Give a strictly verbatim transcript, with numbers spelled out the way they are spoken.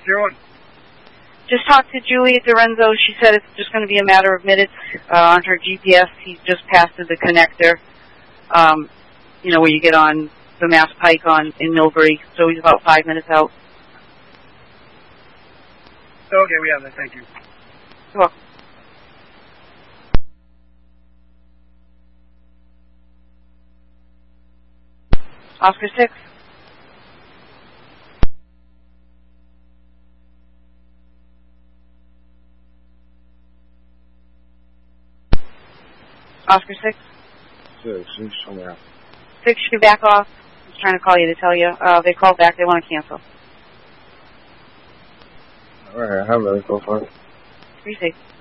doing? Just talked to Julie Dorenzo. She said it's just going to be a matter of minutes. Uh, on her G P S, he's just passed through the connector, um, you know, where you get on the Mass Pike on in Millbury. So he's about five minutes out. Okay, we have that. Thank you. You're welcome. Oscar six. Oscar six. Six, she's somewhere else. Six, you can back off. I was trying to call you to tell you. Uh, they called back. They want to cancel. All right, I have it. Go for it. Three six.